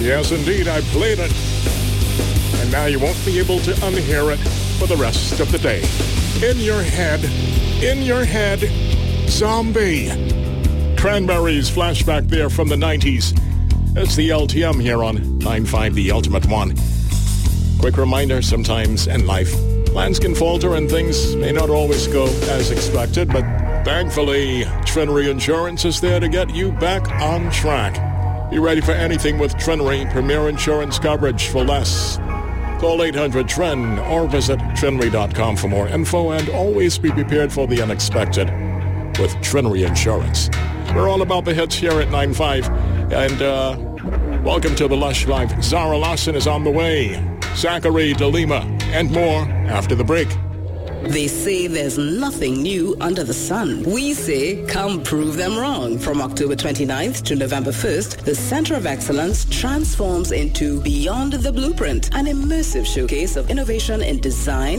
Yes, indeed, I played it. And now you won't be able to unhear it for the rest of the day. In your head, Zombie. Cranberries flashback there from the 90s. It's the LTM here on 9.5 The Ultimate One. Quick reminder, sometimes in life, plans can falter and things may not always go as expected, but thankfully, Trinity Insurance is there to get you back on track. Be ready for anything with Trinity Premier Insurance coverage for less. Call 800-TRIN or visit trinity.com for more info, and always be prepared for the unexpected with Trinity Insurance. We're all about the hits here at 9.5, and welcome to the Lush Life. Zara Larson is on the way. Zachary DeLima and more after the break. They say there's nothing new under the sun. We say, come prove them wrong. From October 29th to November 1st, the Center of Excellence transforms into Beyond the Blueprint, an immersive showcase of innovation in design,